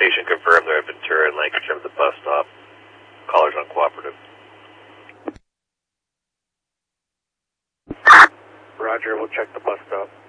location confirmed. They're at Ventura and Lancashire at the bus stop. Caller's uncooperative. Roger, we'll check the bus stop.